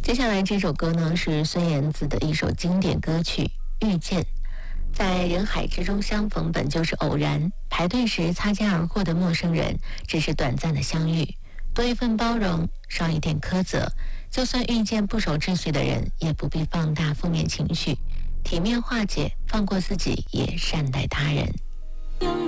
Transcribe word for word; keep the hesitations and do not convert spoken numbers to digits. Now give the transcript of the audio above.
接下来这首歌呢，是孙燕姿的一首经典歌曲《遇见》。在人海之中相逢本就是偶然，排队时擦肩而过的陌生人，只是短暂的相遇。多一份包容，少一点苛责。就算遇见不守秩序的人，也不必放大负面情绪，体面化解，放过自己，也善待他人。